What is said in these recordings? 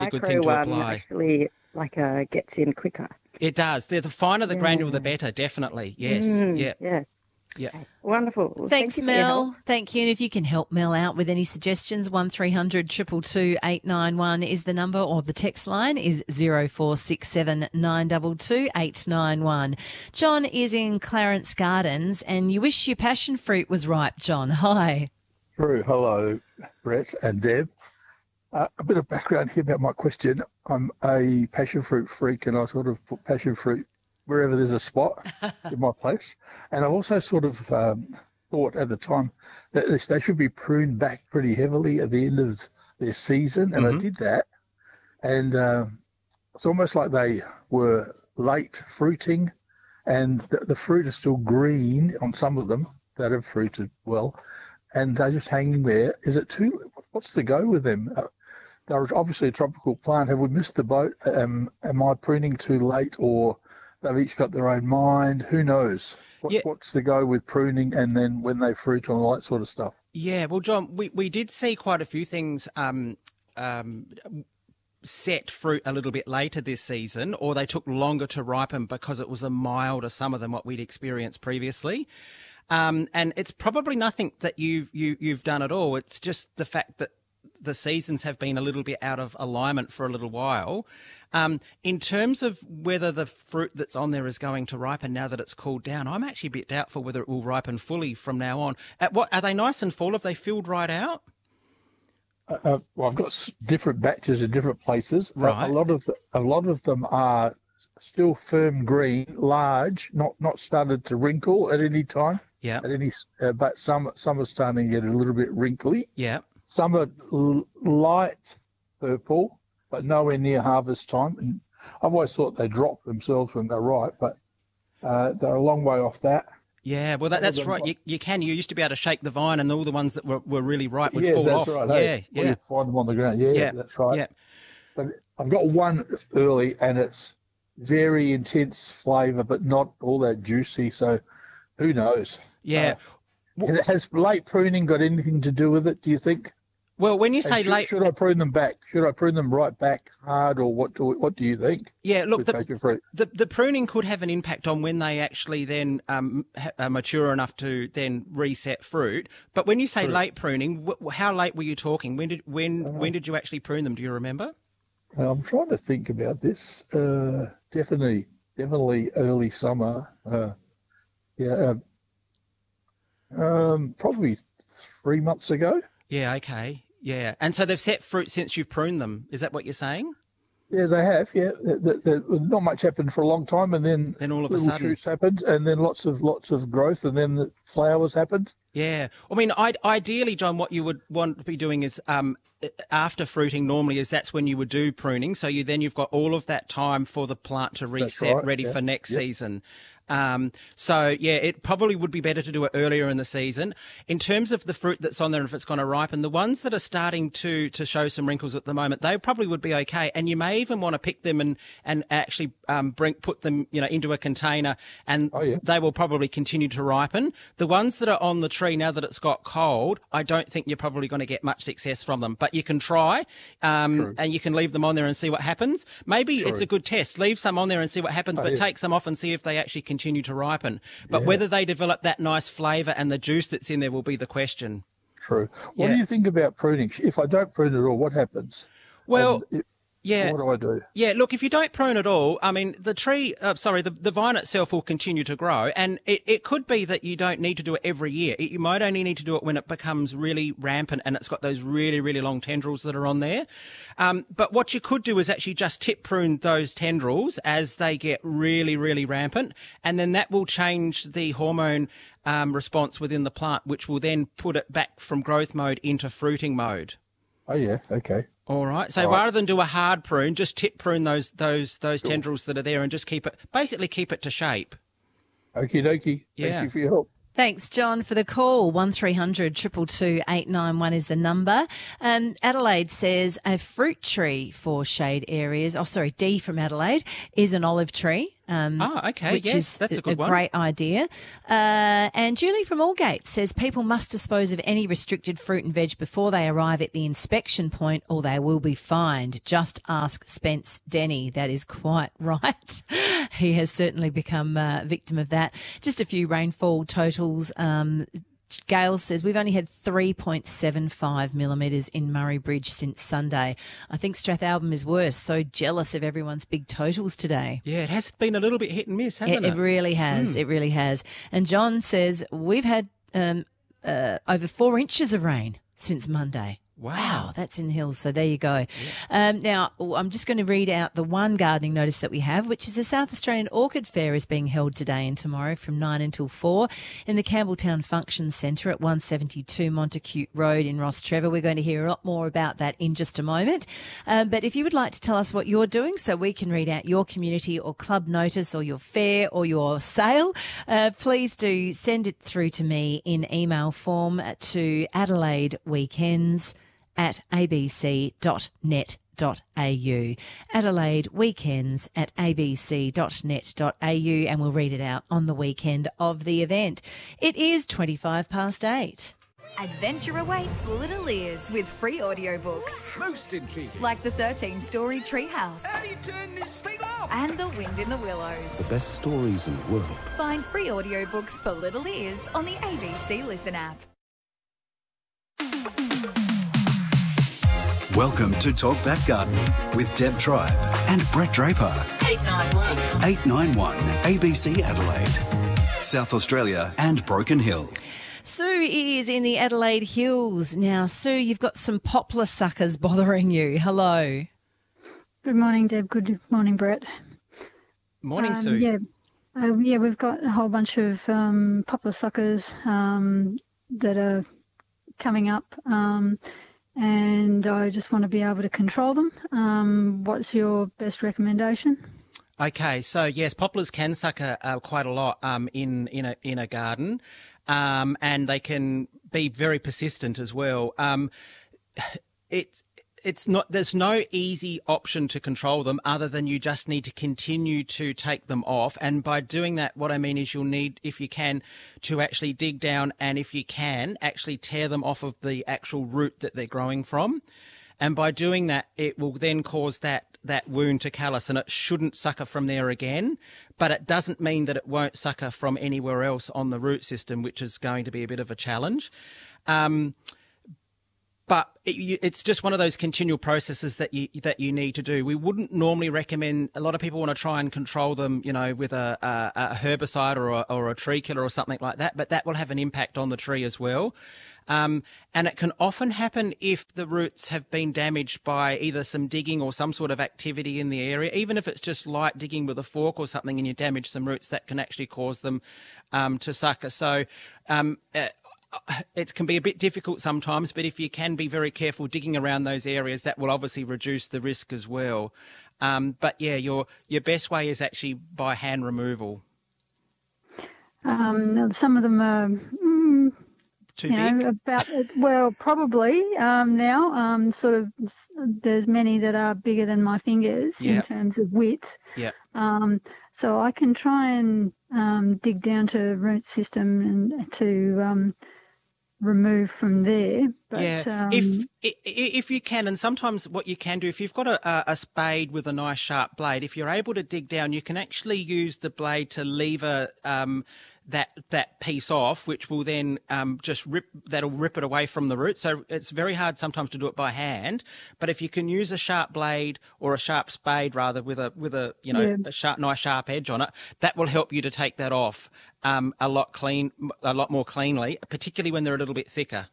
a good micro thing to one apply. actually gets in quicker. It does. The finer the granule, the Yeah. better, definitely. Yes. Yeah. Yeah. Yeah. Okay. Wonderful. Well, thank Thanks, you for your help. Mel. Thank you. And if you can help Mel out with any suggestions, 1300 222 891 is the number, or the text line is 0467 922 891. John is in Clarence Gardens, and you wish your passion fruit was ripe, John. Hi. True. Hello, Brett and Deb. A bit of background here about my question. I'm a passion fruit freak, and I sort of put passion fruit wherever there's a spot in my place. And I also sort of thought at the time that they should be pruned back pretty heavily at the end of their season, and I did that. And it's almost like they were late fruiting, and the fruit is still green on some of them that have fruited well, and they're just hanging there. Is it too? What's the go with them? They're obviously a tropical plant. Have we missed the boat? Am I pruning too late, or they've each got their own mind? Who knows? What's the go with pruning and then when they fruit and all that sort of stuff? Yeah, well, John, we did see quite a few things set fruit a little bit later this season, or they took longer to ripen because it was a milder summer than what we'd experienced previously. And it's probably nothing that you've done at all. It's just the fact that the seasons have been a little bit out of alignment for a little while. In terms of whether the fruit that's on there is going to ripen now that it's cooled down, I'm actually a bit doubtful whether it will ripen fully from now on. Are they nice and full? Have they filled right out? Well, I've got different batches in different places. Right. A lot of them are still firm green, large, not started to wrinkle at any time. Yeah. But some are starting to get a little bit wrinkly. Yeah. Some are light purple, but nowhere near harvest time. And I've always thought they drop themselves when they're ripe, but they're a long way off that. Yeah, well, that's right. You used to be able to shake the vine, and all the ones that were really ripe would fall off. Right. Yeah, hey, yeah. You find them on the ground. Yeah, that's right. Yeah. But I've got one early, and it's very intense flavour, but not all that juicy. So who knows? Yeah. Has late pruning got anything to do with it, do you think? Well, when you say late... Should I prune them back? Should I prune them right back hard, or what do you think? Yeah, look, the pruning could have an impact on when they actually then are mature enough to then reset fruit. But when you say late pruning, how late were you talking? When did you actually prune them? Do you remember? I'm trying to think about this. Definitely early summer. Probably 3 months ago. Yeah, okay. Yeah. And so they've set fruit since you've pruned them. Is that what you're saying? Yeah, they have. Yeah, not much happened for a long time, and then all of a sudden shoots happened, and then lots of growth, and then the flowers happened. Yeah, I mean, ideally, John, what you would want to be doing is after fruiting normally is that's when you would do pruning. So you've got all of that time for the plant to reset, ready for next season. It probably would be better to do it earlier in the season. In terms of the fruit that's on there, if it's going to ripen, the ones that are starting to show some wrinkles at the moment, they probably would be okay. And you may even want to pick them and actually put them into a container, and they will probably continue to ripen. The ones that are on the tree now that it's got cold, I don't think you're probably going to get much success from them. But you can try, and you can leave them on there and see what happens. Maybe it's a good test. Leave some on there and see what happens, but take some off and see if they actually continue to ripen. But whether they develop that nice flavour and the juice that's in there will be the question. True. What do you think about pruning? If I don't prune at all, what happens? Well, what do I do? Yeah, look, if you don't prune at all, I mean, the vine itself will continue to grow, and it could be that you don't need to do it every year. You might only need to do it when it becomes really rampant and it's got those really, really long tendrils that are on there. But what you could do is actually just tip prune those tendrils as they get really, really rampant, and then that will change the hormone response within the plant, which will then put it back from growth mode into fruiting mode. Oh, yeah, okay. All right. So rather than do a hard prune, just tip prune those tendrils that are there and just keep it to shape. Okie dokie. Yeah. Thank you for your help. Thanks, John, for the call. 1300 222 891 is the number. Adelaide says a fruit tree for shade areas. Oh, sorry, D from Adelaide is an olive tree. Okay. Which is that's a good one. Great idea. And Julie from Aldgate says people must dispose of any restricted fruit and veg before they arrive at the inspection point or they will be fined. Just ask Spence Denny. That is quite right. He has certainly become a victim of that. Just a few rainfall totals. Gail says we've only had 3.75 millimetres in Murray Bridge since Sunday. I think Strathalbyn is worse. So jealous of everyone's big totals today. Yeah, it has been a little bit hit and miss, hasn't it? It really has. It really has. And John says we've had over 4 inches of rain since Monday. Wow, that's in the hills. So there you go. Yeah. Now, I'm just going to read out the one gardening notice that we have, which is the South Australian Orchid Fair is being held today and tomorrow from 9 until 4 in the Campbelltown Function Centre at 172 Montacute Road in Ross Trevor. We're going to hear a lot more about that in just a moment. But if you would like to tell us what you're doing so we can read out your community or club notice or your fair or your sale, please do send it through to me in email form to adelaideweekends@abc.net.au. Adelaide Weekends at abc.net.au, and we'll read it out on the weekend of the event. It is 8:25. Adventure awaits little ears with free audiobooks. Most intriguing. Like the 13-story Treehouse. How do you turn this thing off? And The Wind in the Willows. The best stories in the world. Find free audiobooks for little ears on the ABC Listen app. Welcome to Talk Back Gardening with Deb Tribe and Brett Draper. 891 ABC Adelaide, South Australia and Broken Hill. Sue is in the Adelaide Hills. Now, Sue, you've got some poplar suckers bothering you. Hello. Good morning, Deb. Good morning, Brett. Morning, Sue. Yeah, we've got a whole bunch of poplar suckers that are coming up. And I just want to be able to control them. What's your best recommendation? Okay, so yes, poplars can sucker quite a lot in a garden, and they can be very persistent as well. It's not. There's no easy option to control them other than you just need to continue to take them off. And by doing that, what I mean is you'll need, if you can, to actually dig down and if you can, actually tear them off of the actual root that they're growing from. And by doing that, it will then cause that wound to callus, and it shouldn't sucker from there again. But it doesn't mean that it won't sucker from anywhere else on the root system, which is going to be a bit of a challenge. But it's just one of those continual processes that you need to do. We wouldn't normally recommend. A lot of people want to try and control them, with a herbicide or a tree killer or something like that. But that will have an impact on the tree as well. And it can often happen if the roots have been damaged by either some digging or some sort of activity in the area. Even if it's just light digging with a fork or something, and you damage some roots, that can actually cause them to sucker. So. It can be a bit difficult sometimes, but if you can be very careful digging around those areas, that will obviously reduce the risk as well. But yeah, your best way is actually by hand removal. Some of them are too big. Probably now. Sort of, there's many that are bigger than my fingers in terms of width. Yeah. So I can try and dig down to root system and to remove from there. But, if you can, and sometimes what you can do, if you've got a spade with a nice sharp blade, if you're able to dig down, you can actually use the blade to lever that piece off, which will then that'll rip it away from the root. So it's very hard sometimes to do it by hand. But if you can use a sharp blade or a sharp spade rather with a nice sharp edge on it, that will help you to take that off a lot more cleanly, particularly when they're a little bit thicker.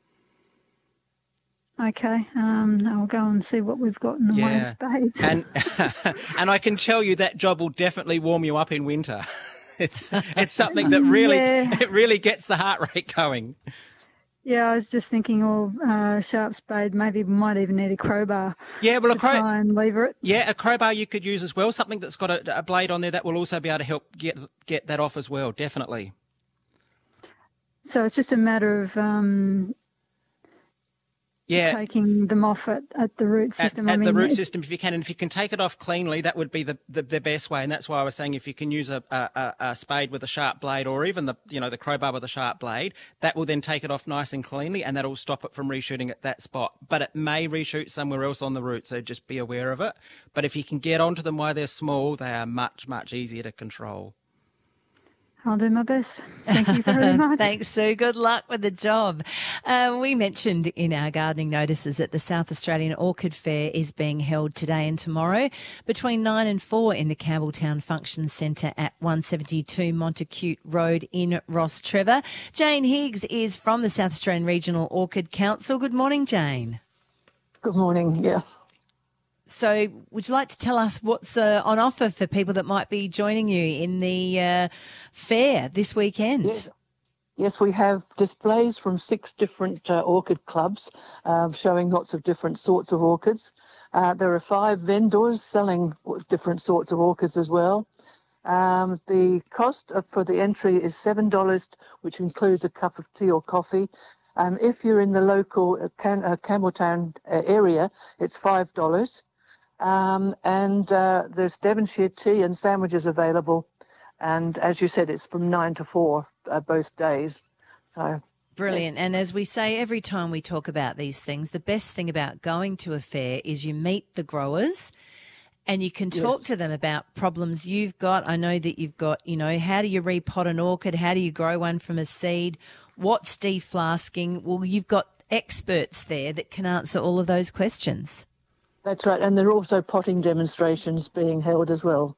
Okay, I'll go and see what we've got in the way of spades. And I can tell you that job will definitely warm you up in winter. It's something that really gets the heart rate going. Yeah, I was just thinking, sharp spade. Maybe we might even need a crowbar. Yeah, well, try and lever it. Yeah, a crowbar you could use as well. Something that's got a blade on there that will also be able to help get that off as well. Definitely. So it's just a matter of taking them off at the root system. At the root system, if you can. And if you can take it off cleanly, that would be the best way. And that's why I was saying if you can use a spade with a sharp blade, or even the crowbar with a sharp blade, that will then take it off nice and cleanly, and that'll stop it from reshooting at that spot. But it may reshoot somewhere else on the root, so just be aware of it. But if you can get onto them while they're small, they are much, much easier to control. I'll do my best. Thank you very much. Thanks, Sue. Good luck with the job. We mentioned in our gardening notices that the South Australian Orchid Fair is being held today and tomorrow between 9 and 4 in the Campbelltown Function Centre at 172 Montacute Road in Ross Trevor. Jane Higgs is from the South Australian Regional Orchid Council. Good morning, Jane. Good morning, yeah. So would you like to tell us what's on offer for people that might be joining you in the fair this weekend? Yes, we have displays from 6 different orchid clubs showing lots of different sorts of orchids. There are 5 vendors selling different sorts of orchids as well. The cost for the entry is $7, which includes a cup of tea or coffee. If you're in the local Campbelltown area, it's $5. And there's Devonshire tea and sandwiches available. And as you said, it's from 9 to 4 both days. So, brilliant. And as we say every time we talk about these things, the best thing about going to a fair is you meet the growers and you can talk to them about problems you've got. I know that you've got, how do you repot an orchid? How do you grow one from a seed? What's deflasking? Well, you've got experts there that can answer all of those questions. That's right, and there are also potting demonstrations being held as well.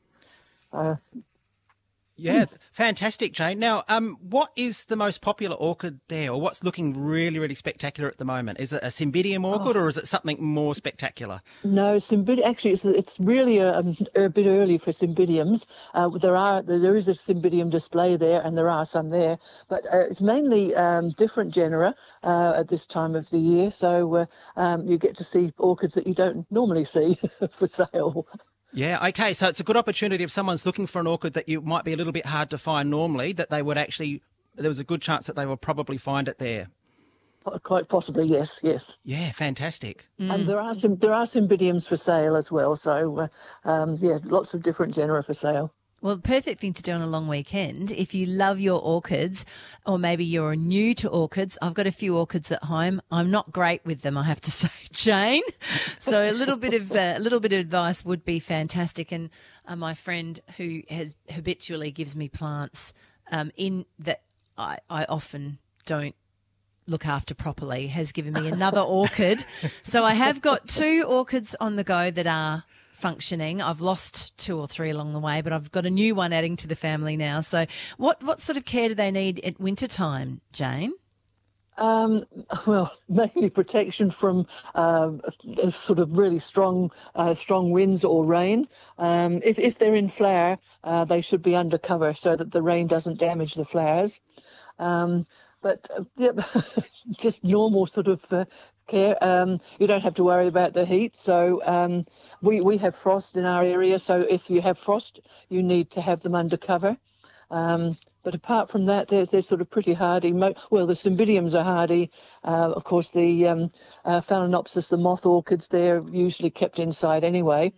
Yeah, fantastic, Jane. Now, what is the most popular orchid there, or what's looking really, really spectacular at the moment? Is it a Cymbidium orchid, or is it something more spectacular? No, Cymbidium. Actually, it's really a bit early for Cymbidiums. There is a Cymbidium display there, and there are some there, but it's mainly different genera at this time of the year. So you get to see orchids that you don't normally see for sale. Yeah, okay, so it's a good opportunity if someone's looking for an orchid that you might be a little bit hard to find normally, that they would actually, there was a good chance that they will probably find it there. Quite possibly, yes. Yeah, fantastic. And there are Cymbidiums for sale as well, so lots of different genera for sale. Well, perfect thing to do on a long weekend. If you love your orchids, or maybe you're new to orchids, I've got a few orchids at home. I'm not great with them, I have to say, Jane. So a little bit of advice would be fantastic. And my friend who habitually gives me plants in that I often don't look after properly has given me another orchid. So I have got 2 orchids on the go that are functioning. I've lost 2 or 3 along the way, but I've got a new one adding to the family now. So what sort of care do they need at winter time, Jane? Well, mainly protection from sort of really strong winds or rain. If they're in flower, they should be under cover so that the rain doesn't damage the flowers. Just normal sort of care. You don't have to worry about the heat. So we have frost in our area. So if you have frost, you need to have them under cover. But apart from that, they're sort of pretty hardy. Well, the Cymbidiums are hardy. Of course, the Phalaenopsis, the moth orchids, they're usually kept inside anyway.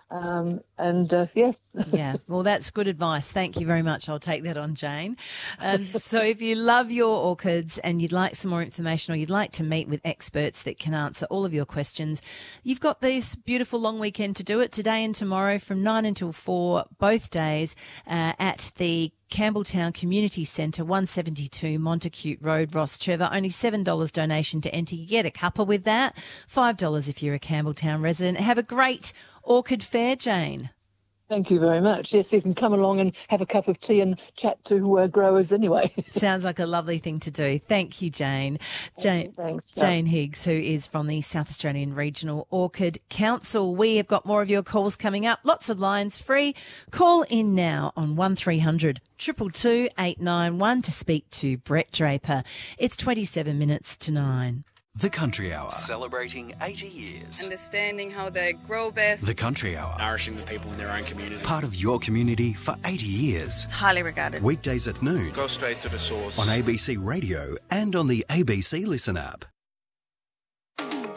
Yeah, well, that's good advice. Thank you very much. I'll take that on, Jane. So if you love your orchids and you'd like some more information, or you'd like to meet with experts that can answer all of your questions, you've got this beautiful long weekend to do it, today and tomorrow from 9 until 4, both days, at the Campbelltown Community Centre, 172 Montacute Road, Ross Trevor. Only $7 donation to enter. You get a cuppa with that. $5 if you're a Campbelltown resident. Have a great orchid fair, Jane. Thank you very much. Yes, you can come along and have a cup of tea and chat to growers anyway. Sounds like a lovely thing to do. Thank you, Jane. Thanks. Jane Higgs, who is from the South Australian Regional Orchid Council. We have got more of your calls coming up. Lots of lines free. Call in now on 1300 222 891 to speak to Brett Draper. It's 27 minutes to 9. The Country Hour, celebrating 80 years. Understanding how they grow best. The Country Hour, nourishing the people in their own community. Part of your community for 80 years. Highly regarded. Weekdays at noon. Go straight to the source. On ABC Radio and on the ABC Listen app.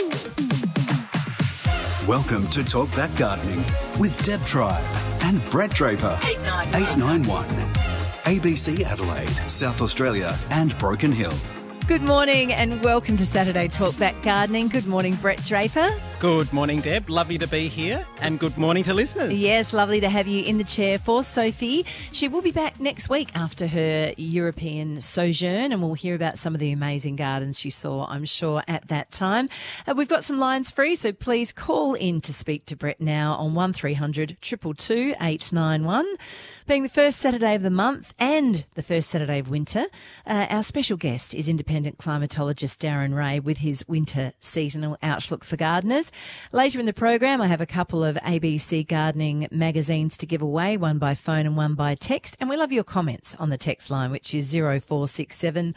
Welcome to Talk Back Gardening with Deb Tribe and Brett Draper. 891. ABC Adelaide, South Australia and Broken Hill. Good morning and welcome to Saturday Talk Back Gardening. Good morning, Brett Draper. Good morning, Deb. Lovely to be here. And good morning to listeners. Yes, lovely to have you in the chair for Sophie. She will be back next week after her European sojourn, and we'll hear about some of the amazing gardens she saw, I'm sure, at that time. We've got some lines free, so please call in to speak to Brett now on 1300 222 891. Being the first Saturday of the month and the first Saturday of winter, our special guest is independent climatologist Darren Ray with his winter seasonal outlook for gardeners. Later in the program, I have a couple of ABC Gardening magazines to give away, one by phone and one by text. And we love your comments on the text line, which is 0467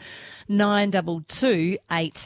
922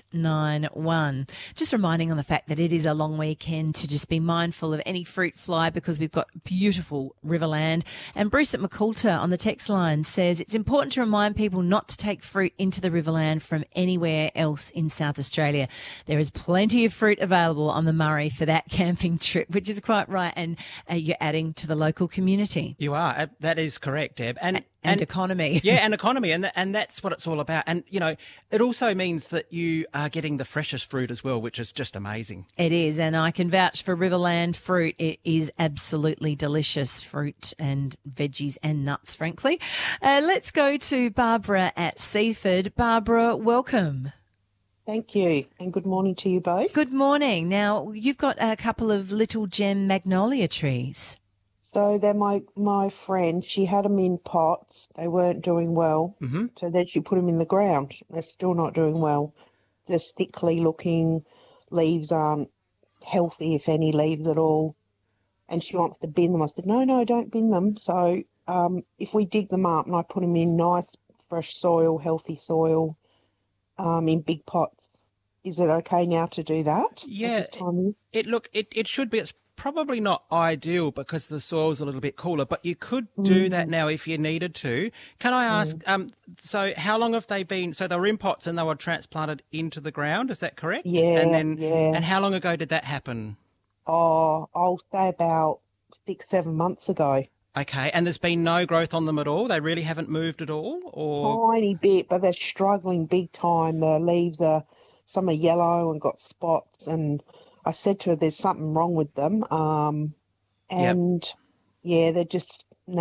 891. Just reminding on the fact that it is a long weekend to just be mindful of any fruit fly because we've got beautiful riverland. And Bruce at McCoulter on the text line says it's important to remind people not to take fruit into the riverland from anywhere else in South Australia. There is plenty of fruit available on the Murray for that camping trip, which is quite right, and you're adding to the local community. You are. That is correct, Deb. And economy. Yeah, and economy, and that's what it's all about. And, you know, it also means that you are getting the freshest fruit as well, which is just amazing. It is, and I can vouch for Riverland fruit. It is absolutely delicious fruit and veggies and nuts, frankly. Let's go to Barbara at Seaford. Barbara, welcome. Thank you, and good morning to you both. Good morning. Now, you've got a couple of little gem magnolia trees. So they're my friend. She had them in pots. They weren't doing well. Mm-hmm. So then she put them in the ground. They're still not doing well. They're stickly looking. Leaves aren't healthy, if any leaves at all. And she wants to bin them. I said, no, don't bin them. So if we dig them up and I put them in nice, fresh soil, healthy soil, in big pots, is it okay now to do that? Yeah, it should be. It's probably not ideal because the soil's a little bit cooler, but you could do that now if you needed to. Can I ask, so how long have they been, so they were in pots and they were transplanted into the ground, is that correct? Yeah, And how long ago did that happen? Oh, I'll say about 6-7 months ago. Okay, and there's been no growth on them at all? They really haven't moved at all? Or tiny bit, but they're struggling big time. The leaves some are yellow and got spots, and I said to her there's something wrong with them. They're just,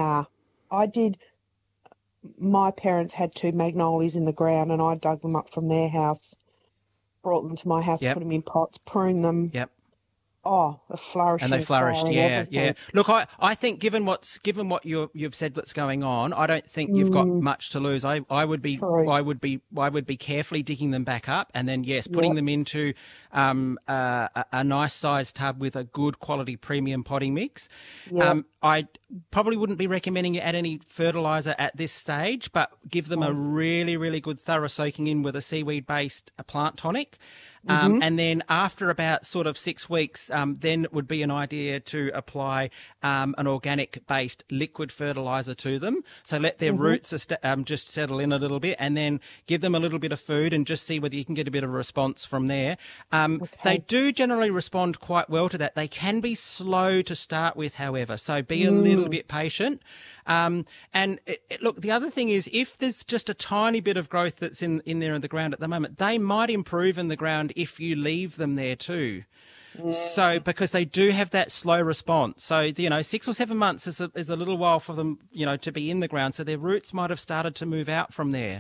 my parents had 2 magnolias in the ground and I dug them up from their house, brought them to my house, put them in pots, pruned them. Yep. Oh, they're flourishing. And they flourished, yeah. Look, I think given what you've said that's going on, I don't think you've got much to lose. I would be carefully digging them back up, and then putting them into a nice sized tub with a good quality premium potting mix. I probably wouldn't be recommending you add any fertiliser at this stage, but give them a really, really good thorough soaking in with a seaweed based plant tonic. And then after about sort of 6 weeks, then it would be an idea to apply an organic-based liquid fertiliser to them. So let their roots just settle in a little bit, and then give them a little bit of food and just see whether you can get a bit of response from there. They do generally respond quite well to that. They can be slow to start with, however, so be a little bit patient. Look, the other thing is if there's just a tiny bit of growth that's in there in the ground at the moment, they might improve in the ground if you leave them there too. So, because they do have that slow response. So, 6 or 7 months is a little while for them, to be in the ground. So their roots might have started to move out from there.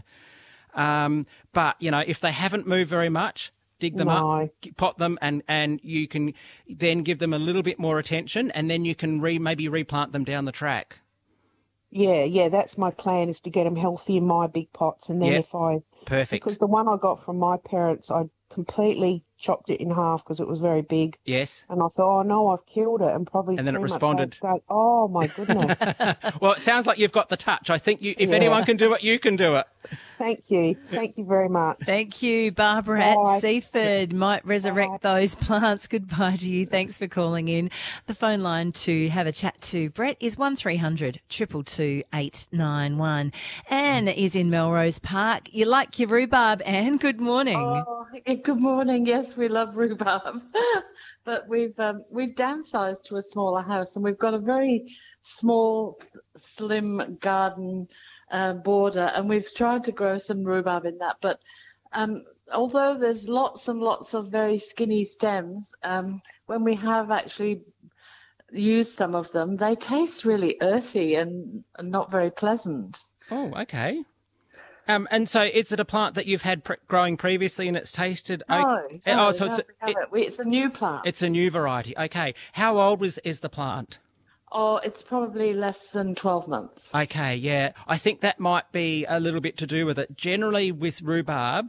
But, if they haven't moved very much, dig them up, pot them, and you can then give them a little bit more attention, and then you can maybe replant them down the track. Yeah, that's my plan, is to get them healthy in my big pots, and then perfect. Because the one I got from my parents, I completely chopped it in half because it was very big. Yes. And I thought, oh no, I've killed it, and then it responded. Oh my goodness. Well, it sounds like you've got the touch. I think if anyone can do it, you can do it. Thank you very much. Thank you, Barbara at Seaford. Might resurrect those plants. Goodbye to you. Thanks for calling in. The phone line to have a chat to Brett is 1300 222 891. Anne is in Melrose Park. You like your rhubarb, Anne? Good morning. Oh, good morning. Yes, yes, we love rhubarb, but we've downsized to a smaller house, and we've got a very small, slim garden border, and we've tried to grow some rhubarb in that. But although there's lots and lots of very skinny stems, when we have actually used some of them, they taste really earthy and not very pleasant. Oh, okay. And so is it a plant that you've had growing previously and it's tasted? It's a new plant. It's a new variety. Okay. How old is the plant? Oh, it's probably less than 12 months. Okay, yeah. I think that might be a little bit to do with it. Generally with rhubarb,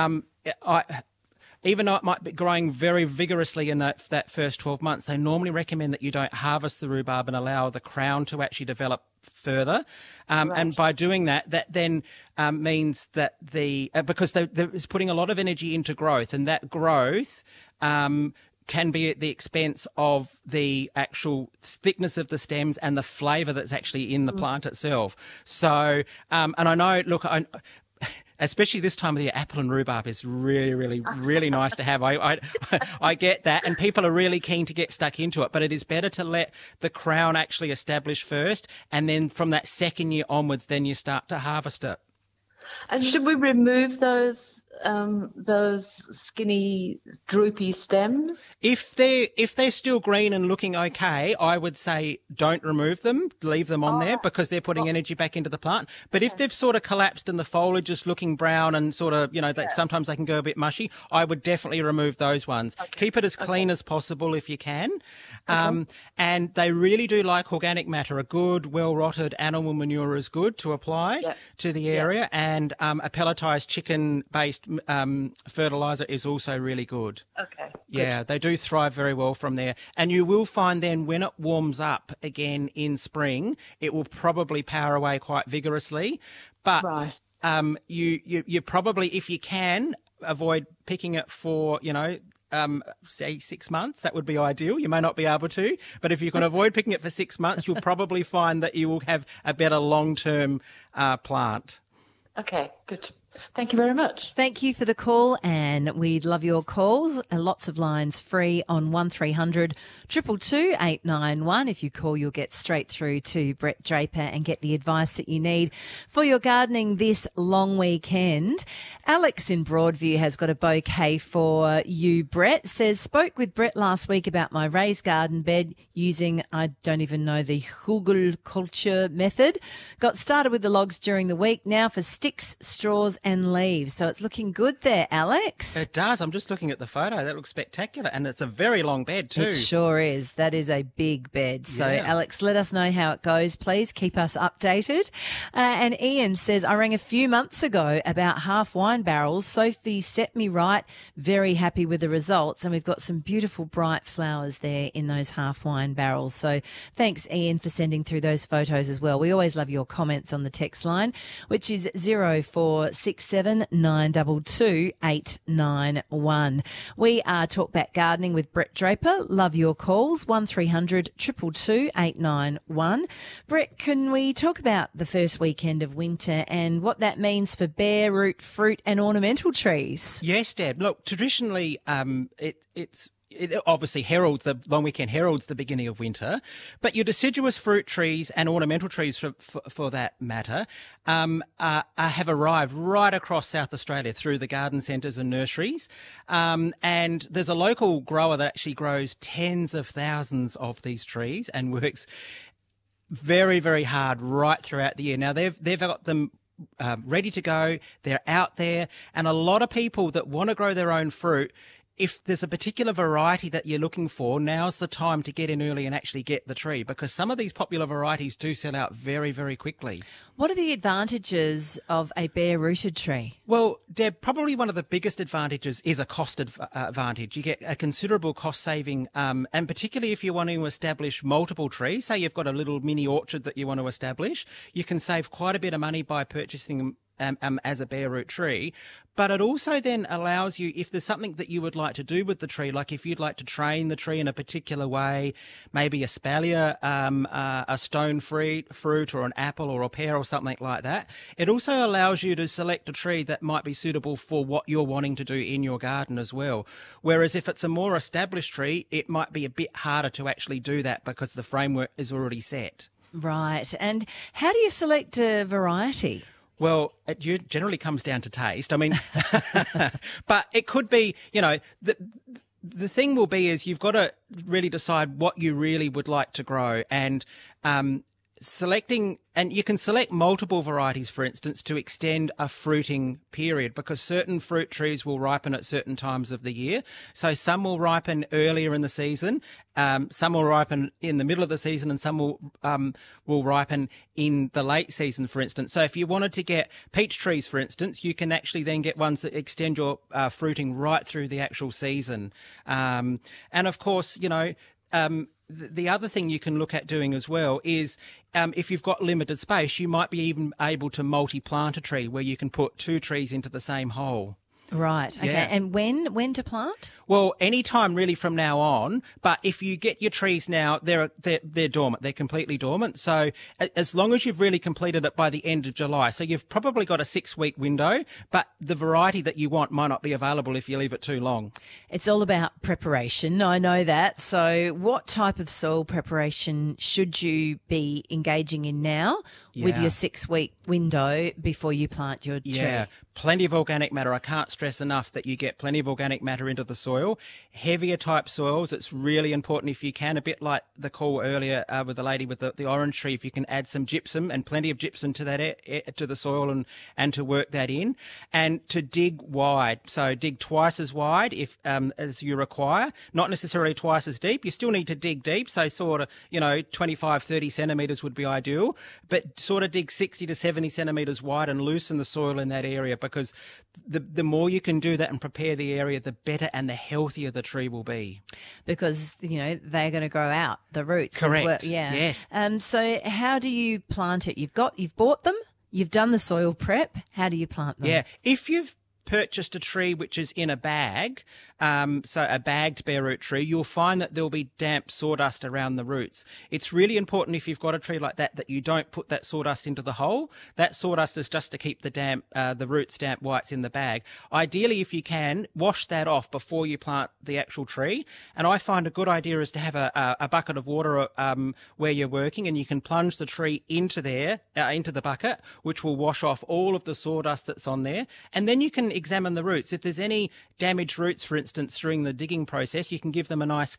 even though it might be growing very vigorously in that first 12 months, they normally recommend that you don't harvest the rhubarb and allow the crown to actually develop further. Right. And by doing that then means that because it's putting a lot of energy into growth, and that growth can be at the expense of the actual thickness of the stems and the flavour that's actually in the plant itself. So, and I know, look, especially this time of the year, apple and rhubarb is really, really, really nice to have. I get that, and people are really keen to get stuck into it, but it is better to let the crown actually establish first, and then from that second year onwards, then you start to harvest it. And should we remove those skinny, droopy stems? If they're still green and looking okay, I would say don't remove them, leave them on there, because they're putting energy back into the plant. But if they've sort of collapsed and the foliage is looking brown and sort of, sometimes they can go a bit mushy, I would definitely remove those ones. Okay. Keep it as clean as possible if you can. And they really do like organic matter. A good, well-rotted animal manure is good to apply to the area, and a pelletized chicken-based fertilizer is also really good. Okay. Yeah, good. They do thrive very well from there. And you will find then when it warms up again in spring, it will probably power away quite vigorously. But you probably, if you can, avoid picking it for, say 6 months. That would be ideal. You may not be able to, but if you can avoid picking it for 6 months, you'll probably find that you will have a better long-term plant. Okay, good. Thank you very much. Thank you for the call, and we'd love your calls. Lots of lines free on 1300 222 891. If you call, you'll get straight through to Brett Draper and get the advice that you need for your gardening this long weekend. Alex in Broadview has got a bouquet for you, Brett. Says, spoke with Brett last week about my raised garden bed using, I don't even know, the Hugel culture method. Got started with the logs during the week. Now for sticks, straws and leaves. So it's looking good there, Alex. It does. I'm just looking at the photo. That looks spectacular. And it's a very long bed too. It sure is. That is a big bed. So Alex, let us know how it goes, please. Keep us updated. And Ian says, I rang a few months ago about half wine barrels. Sophie set me right. Very happy with the results. And we've got some beautiful bright flowers there in those half wine barrels. So thanks, Ian, for sending through those photos as well. We always love your comments on the text line, which is 0467 922 891. We are Talkback Gardening with Brett Draper. Love your calls, 1300 222 891. Brett, can we talk about the first weekend of winter and what that means for bare root, fruit and ornamental trees? Yes, Deb. Look, traditionally, it obviously the long weekend heralds the beginning of winter, but your deciduous fruit trees and ornamental trees, for that matter, have arrived right across South Australia through the garden centres and nurseries. And there's a local grower that actually grows tens of thousands of these trees and works very, very hard right throughout the year. Now, they've got them ready to go. They're out there. And a lot of people that want to grow their own fruit, if there's a particular variety that you're looking for, now's the time to get in early and actually get the tree, because some of these popular varieties do sell out very, very quickly. What are the advantages of a bare-rooted tree? Well, Deb, probably one of the biggest advantages is a cost advantage. You get a considerable cost saving, and particularly if you want to establish multiple trees, say you've got a little mini orchard that you want to establish, you can save quite a bit of money by purchasing them as a bare root tree. But it also then allows you, if there's something that you would like to do with the tree, like if you'd like to train the tree in a particular way, maybe a sphalia, a stone fruit or an apple or a pear or something like that, it also allows you to select a tree that might be suitable for what you're wanting to do in your garden as well. Whereas if it's a more established tree, it might be a bit harder to actually do that because the framework is already set. Right. And how do you select a variety? Well, it generally comes down to taste. I mean, but it could be, the thing will be is you've got to really decide what you really would like to grow, and selecting, and you can select multiple varieties, for instance, to extend a fruiting period, because certain fruit trees will ripen at certain times of the year. So some will ripen earlier in the season, some will ripen in the middle of the season, and some will ripen in the late season, for instance. So if you wanted to get peach trees, for instance, you can actually then get ones that extend your fruiting right through the actual season. And of course, the other thing you can look at doing as well is if you've got limited space, you might be even able to multi-plant a tree where you can put 2 trees into the same hole. Right. Okay. Yeah. And when to plant? Well, any time really from now on. But if you get your trees now, they're dormant. They're completely dormant. So as long as you've really completed it by the end of July, so you've probably got a 6-week window. But the variety that you want might not be available if you leave it too long. It's all about preparation. I know that. So what type of soil preparation should you be engaging in now with your 6-week window before you plant your tree? Yeah. Plenty of organic matter. I can't stress enough that you get plenty of organic matter into the soil. Heavier type soils, it's really important if you can, a bit like the call earlier with the lady with the orange tree, if you can add some gypsum and plenty of gypsum to that to the soil and to work that in, and to dig wide. So dig twice as wide if as you require, not necessarily twice as deep. You still need to dig deep, so sort of 25, 30 centimetres would be ideal, but sort of dig 60 to 70 centimetres wide and loosen the soil in that area, because the more you can do that and prepare the area, the better and the healthier the tree will be. Because, they're going to grow out, the roots. Correct. As well. Yeah. Yes. So how do you plant it? You've bought them, you've done the soil prep. How do you plant them? Yeah. If you've purchased a tree which is in a bag, so a bagged bare root tree, you'll find that there'll be damp sawdust around the roots. It's really important if you've got a tree like that you don't put that sawdust into the hole. That sawdust is just to keep the roots damp while it's in the bag. Ideally, if you can, wash that off before you plant the actual tree. And I find a good idea is to have a bucket of water where you're working, and you can plunge the tree into the bucket, which will wash off all of the sawdust that's on there. And then you can examine the roots. If there's any damaged roots, for instance, during the digging process, you can give them a nice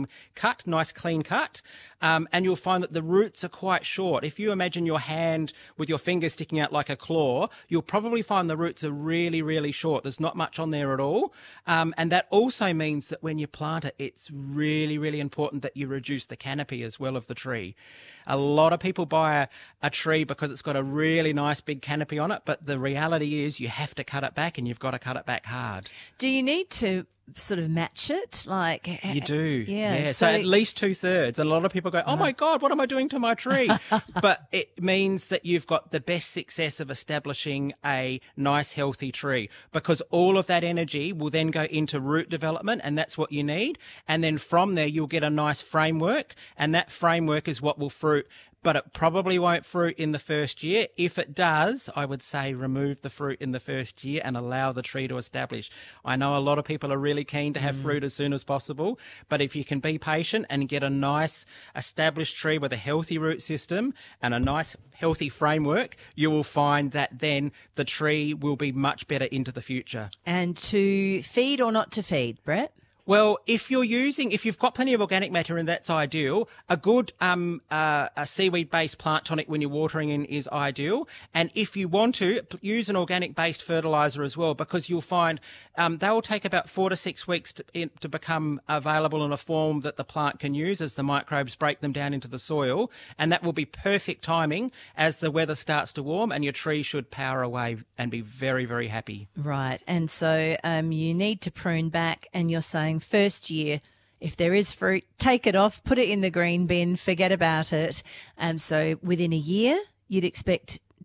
clean cut, and you'll find that the roots are quite short. If you imagine your hand with your finger sticking out like a claw, you'll probably find the roots are really, really short. There's not much on there at all. And that also means that when you plant it, it's really, really important that you reduce the canopy as well of the tree. A lot of people buy a tree because it's got a really nice big canopy on it, but the reality is you have to cut it back, and you've got to cut it back hard. Do you need to sort of match it? You do. Yeah. So at least 2/3. And a lot of people go, oh my God, what am I doing to my tree? But it means that you've got the best success of establishing a nice, healthy tree, because all of that energy will then go into root development, and that's what you need. And then from there, you'll get a nice framework, and that framework is what will fruit. But it probably won't fruit in the first year. If it does, I would say remove the fruit in the first year and allow the tree to establish. I know a lot of people are really keen to have fruit as soon as possible, but if you can be patient and get a nice established tree with a healthy root system and a nice healthy framework, you will find that then the tree will be much better into the future. And to feed or not to feed, Brett? Well, if you've got plenty of organic matter, and that's ideal, a good a seaweed-based plant tonic when you're watering in is ideal. And if you want to, use an organic-based fertiliser as well, because you'll find they will take about 4 to 6 weeks to become available in a form that the plant can use as the microbes break them down into the soil. And that will be perfect timing as the weather starts to warm, and your tree should power away and be very, very happy. Right. And so you need to prune back, and you're saying first year, if there is fruit, take it off, put it in the green bin, forget about it. So within a year, you'd expect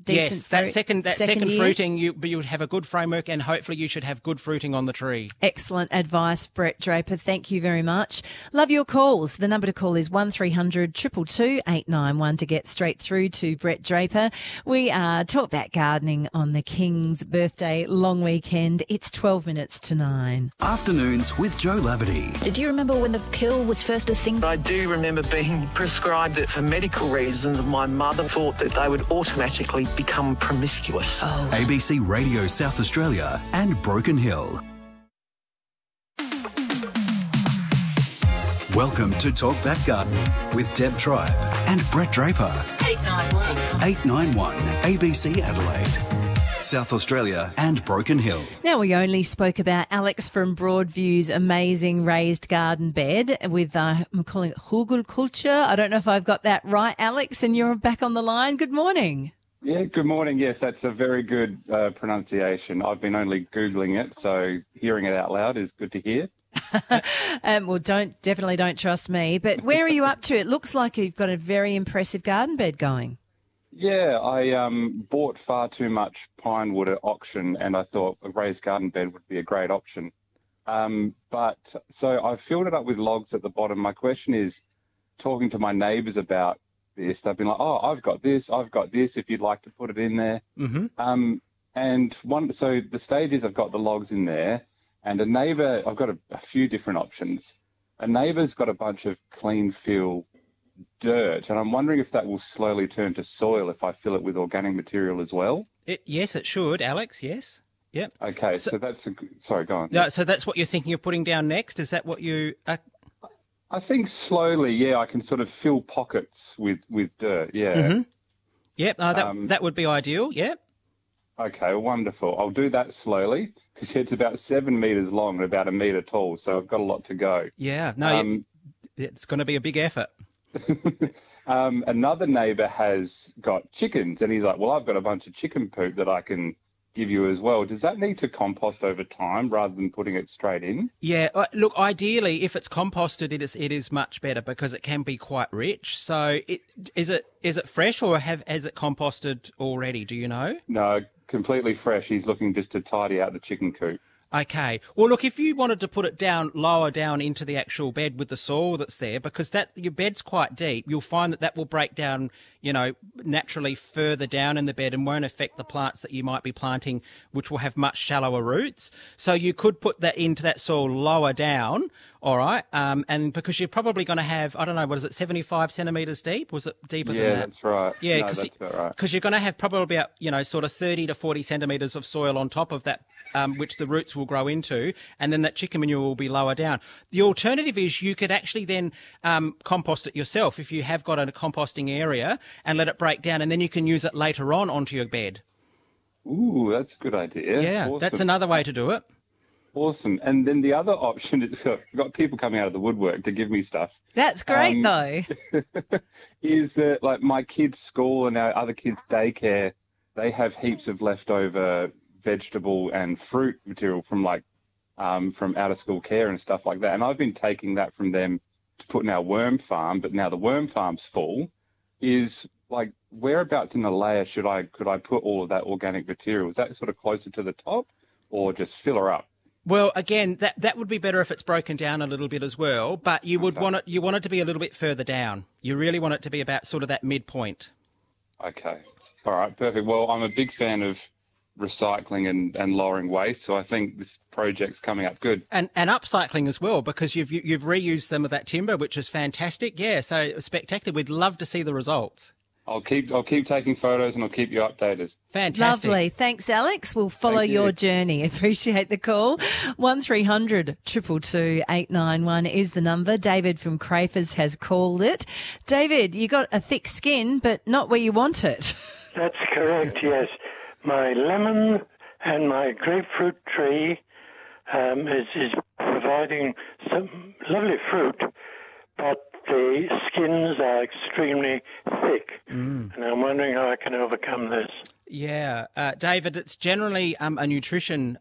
decent yes, that second year? fruiting, you would have a good framework, and hopefully you should have good fruiting on the tree. Excellent advice, Brett Draper. Thank you very much. Love your calls. The number to call is 1300 222 891 to get straight through to Brett Draper. We are talking about gardening on the King's birthday long weekend. It's 12 minutes to 9. Afternoons with Joe Lavity. Did you remember when the pill was first a thing? I do remember being prescribed it for medical reasons. My mother thought that they would automatically become promiscuous. Oh. ABC Radio South Australia and Broken Hill. Welcome to Talk Back Gardening with Deb Tribe and Brett Draper. 891 ABC Adelaide, South Australia and Broken Hill. Now, we only spoke about Alex from Broadview's amazing raised garden bed with, I'm calling it Hugelkultur. I don't know if I've got that right, Alex, and you're back on the line. Good morning. Yeah, good morning. Yes, that's a very good pronunciation. I've been only Googling it, so hearing it out loud is good to hear. Well, definitely don't trust me. But where are you up to? It looks like you've got a very impressive garden bed going. Yeah, I bought far too much pine wood at auction, and I thought a raised garden bed would be a great option. So I've filled it up with logs at the bottom. My question is, talking to my neighbours about this, they've been like, "Oh, I've got this. If you'd like to put it in there." Mm-hmm. So the stage is I've got the logs in there. And a neighbour, I've got a few different options. A neighbour's got a bunch of clean fill dirt, and I'm wondering if that will slowly turn to soil if I fill it with organic material as well. Yes, it should, Alex, yes. Yep. Okay, so that's sorry, go on. No, so that's what you're thinking of putting down next? Is that what you... I think slowly, yeah, I can sort of fill pockets with dirt, yeah. Mm-hmm. Yep, that would be ideal, yep. Okay, wonderful. I'll do that slowly because it's about 7 metres long and about 1 metre tall, so I've got a lot to go. Yeah, no, it's going to be a big effort. Another neighbour has got chickens, and he's like, well, I've got a bunch of chicken poop that I can give you as well. Does that need to compost over time rather than putting it straight in? Yeah, look, ideally, if it's composted, it is much better because it can be quite rich. So is it fresh or has it composted already? Do you know? No, completely fresh. He's looking just to tidy out the chicken coop. Okay. Well, look, if you wanted to put it lower down into the actual bed with the soil that's there, because your bed's quite deep, you'll find that will break down, naturally further down in the bed and won't affect the plants that you might be planting, which will have much shallower roots. So you could put that into that soil lower down, all right? And because you're probably going to have, 75 centimetres deep? Was it deeper than that? Yeah, that's right. Yeah, no, that's about right. Because you're going to have probably about, sort of 30 to 40 centimetres of soil on top of that, which the roots will grow into, and then that chicken manure will be lower down. The alternative is you could actually then compost it yourself if you have got a composting area and let it break down, and then you can use it later on onto your bed. Ooh, that's a good idea. Yeah, awesome. That's another way to do it. Awesome. And then the other option is I've got people coming out of the woodwork to give me stuff. That's great, though. Is that like my kids' school and our other kids' daycare, they have heaps of leftover vegetable and fruit material from from out of school care and stuff like that. And I've been taking that from them to put in our worm farm, but now the worm farm's full. Is like whereabouts in the layer could I put all of that organic material? Is that sort of closer to the top or just fill her up? Well, again, that would be better if it's broken down a little bit as well, but you would want it to be a little bit further down. You really want it to be about sort of that midpoint. Okay. All right, perfect. Well, I'm a big fan of recycling and lowering waste, so I think this project's coming up good. And upcycling as well, because you've reused some of that timber, which is fantastic. Yeah, so spectacular. We'd love to see the results. I'll keep taking photos and I'll keep you updated. Fantastic. Lovely. Thanks, Alex. We'll follow your journey. Appreciate the call. 1300 222 891 is the number. David from Crafers has called it. David, you got a thick skin, but not where you want it. That's correct, yes. My lemon and my grapefruit tree is providing some lovely fruit, but the skins are extremely thick, and I'm wondering how I can overcome this. Yeah, David, it's generally a nutrition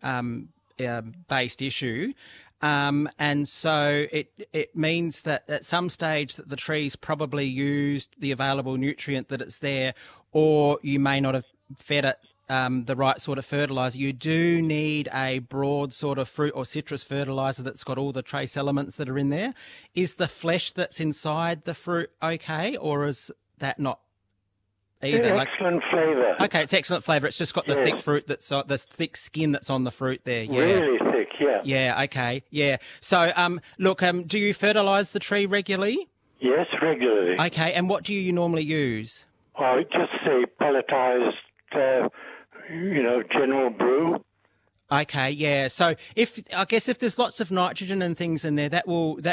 based issue. And so it means that at some stage that the tree's probably used the available nutrient that it's there, or you may not have fed it the right sort of fertiliser, you do need a broad sort of fruit or citrus fertiliser that's got all the trace elements that are in there. Is the flesh that's inside the fruit okay, or is that not either? Excellent flavour. Okay, it's excellent flavour. It's just got the thick fruit the thick skin that's on the fruit there. Yeah. Really thick, yeah. Yeah, okay, yeah. So, look, do you fertilise the tree regularly? Yes, regularly. Okay, and what do you normally use? I just say pelletized, general brew. Okay, yeah. So if there's lots of nitrogen and things in there, that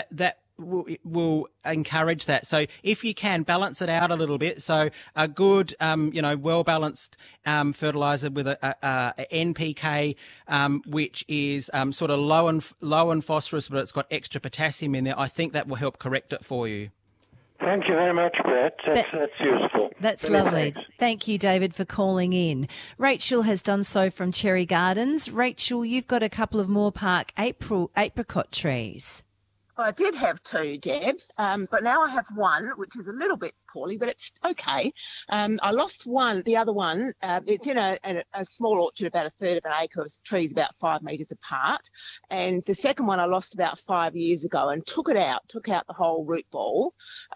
will encourage that. So if you can balance it out a little bit, so a good, well balanced fertilizer with a NPK, which is sort of low in phosphorus, but it's got extra potassium in there. I think that will help correct it for you. Thank you very much, Brett. That's useful. That's Many lovely. thanks. Thank you, David, for calling in. Rachel has done so from Cherry Gardens. Rachel, you've got a couple of Moore Park apricot trees. I did have two, Deb, but now I have one, which is a little bit poorly, but it's okay. I lost one. The other one, it's in a small orchard, about a third of an acre of trees about 5 metres apart. And the second one I lost about 5 years ago and took out the whole root ball.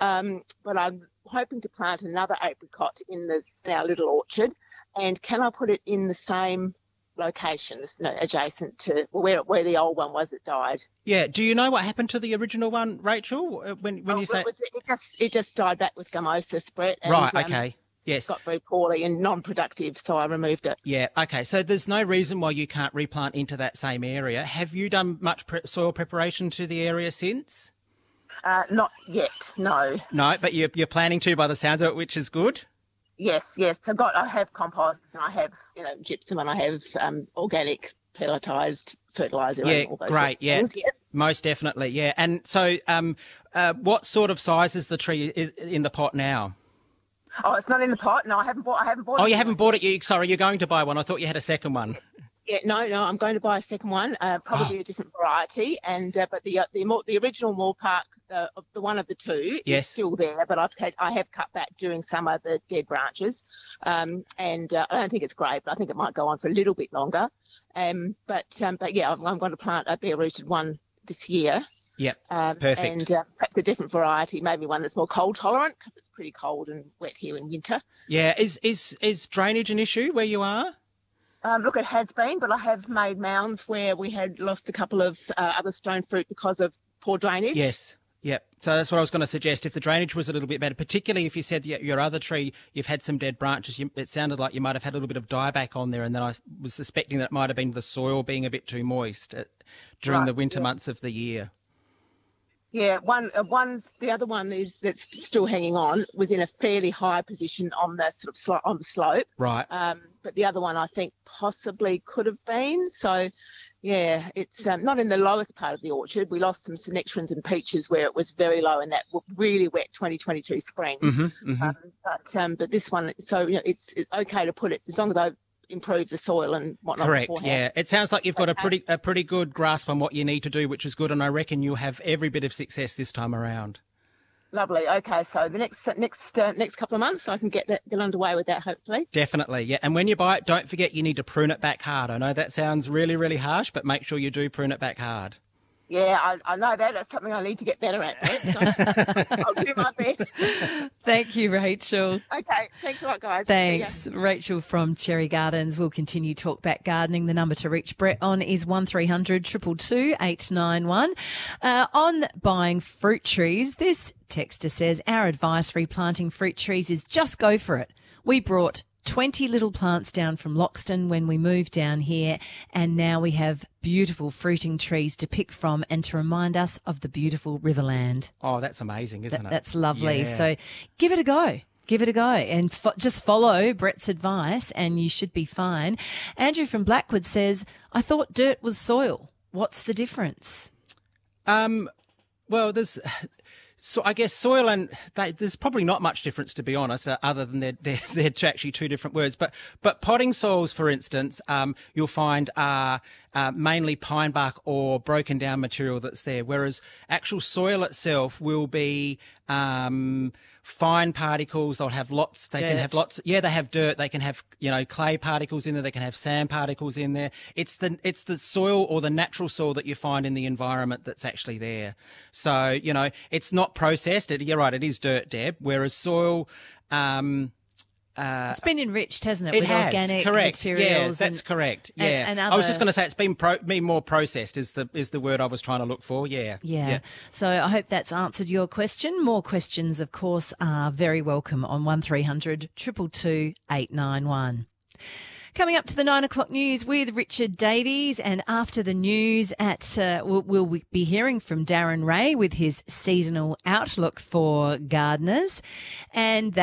But I'm hoping to plant another apricot in our little orchard. And can I put it in the same locations, adjacent to where the old one was that died? Yeah. Do you know what happened to the original one, Rachel? When you say it just died back with gummosis, Brett. And, right. Okay. Yes. Got very poorly and non-productive, so I removed it. Yeah. Okay. So there's no reason why you can't replant into that same area. Have you done much soil preparation to the area since? Not yet. No. No, but you're planning to, by the sounds of it, which is good. Yes. I have compost and I have gypsum and I have organic pelletized fertiliser. Yeah, and all those great. Yeah, things. Yeah, most definitely. Yeah, and so what sort of size is the tree in the pot now? Oh, it's not in the pot. No, I haven't bought it. Oh, you haven't bought it. Sorry, you're going to buy one. I thought you had a second one. Yeah, no, I'm going to buy a second one, probably a different variety. And but the original Moore Park, the one of the two, is still there. But I have cut back during summer the dead branches, and I don't think it's great, but I think it might go on for a little bit longer. But yeah, I'm going to plant a bare rooted one this year. Yep, perfect. And perhaps a different variety, maybe one that's more cold tolerant because it's pretty cold and wet here in winter. Yeah, is drainage an issue where you are? Look, it has been, but I have made mounds where we had lost a couple of other stone fruit because of poor drainage. Yes. Yep. So that's what I was going to suggest. If the drainage was a little bit better, particularly if you said your other tree, you've had some dead branches, it sounded like you might have had a little bit of dieback on there, and then I was suspecting that it might have been the soil being a bit too moist during the winter months of the year. Yeah, the other one that's still hanging on was in a fairly high position on the on the slope. Right. But the other one I think possibly could have been. So, yeah, it's not in the lowest part of the orchard. We lost some nectarines and peaches where it was very low in that really wet 2022 spring. But this one, so it's okay to put it as long as I improve the soil and whatnot. Correct. Beforehand. Yeah, it sounds like you've got a pretty good grasp on what you need to do, which is good, and I reckon you'll have every bit of success this time around. Lovely. Okay, so the next couple of months, I can get underway with that, hopefully. Definitely, yeah. And when you buy it, don't forget you need to prune it back hard. I know that sounds really, really harsh, but make sure you do prune it back hard. Yeah, I know that. That's something I need to get better at. So I'll do my best. Thank you, Rachel. Okay, thanks a lot, guys. Thanks. Rachel from Cherry Gardens. We'll continue Talk Back Gardening. The number to reach Brett on is 1300 222 891. On buying fruit trees, this texter says, our advice for replanting fruit trees is just go for it. We brought 20 little plants down from Loxton when we moved down here, and now we have beautiful fruiting trees to pick from and to remind us of the beautiful Riverland. Oh, that's amazing, isn't it? That's lovely. Yeah. So give it a go. Give it a go and just follow Brett's advice and you should be fine. Andrew from Blackwood says, I thought dirt was soil. What's the difference? Well, So I guess soil and there's probably not much difference, to be honest, other than they're actually two different words. But potting soils, for instance, you'll find are mainly pine bark or broken down material that's there, whereas actual soil itself will be fine particles. They'll have lots. They can have lots. Yeah, they have dirt. They can have, you know, clay particles in there. They can have sand particles in there. It's the soil or the natural soil that you find in the environment that's actually there. So, you know, it's not processed. You're right. It is dirt, Deb. Whereas soil. It's been enriched, hasn't it? It with has, organic correct. materials. Yeah, that's correct. Yeah, and other... I was just going to say it's been more processed. Is the word I was trying to look for? Yeah. So I hope that's answered your question. More questions, of course, are very welcome on 1300 222 891. Coming up to the 9 o'clock news with Richard Davies, and after the news we'll be hearing from Darren Ray with his seasonal outlook for gardeners, and